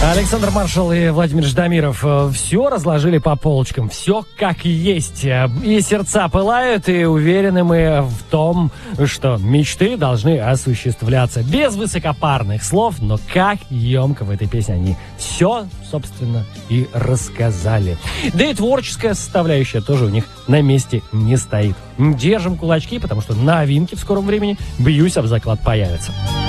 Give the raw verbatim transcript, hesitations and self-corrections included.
Александр Маршал и Владимир Ждамиров все разложили по полочкам, все как есть. И сердца пылают, и уверены мы в том, что мечты должны осуществляться. Без высокопарных слов, но как емко в этой песне они все, собственно, и рассказали. Да и творческая составляющая тоже у них на месте не стоит. Держим кулачки, потому что новинки в скором времени, бьюсь об заклад, появятся.